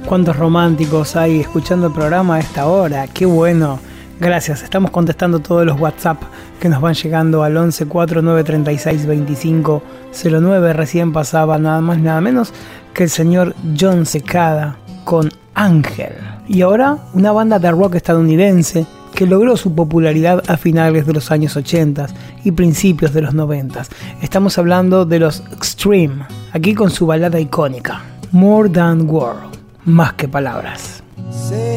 Cuántos románticos hay escuchando el programa a esta hora, qué bueno. Gracias, estamos contestando todos los WhatsApp que nos van llegando al 11 49 36 25 09. Recién pasaba nada más nada menos que el señor Jon Secada con Ángel. Y ahora una banda de rock estadounidense que logró su popularidad a finales de los años 80 y principios de los 90. Estamos hablando de los Extreme, aquí con su balada icónica, More Than Words, más que palabras.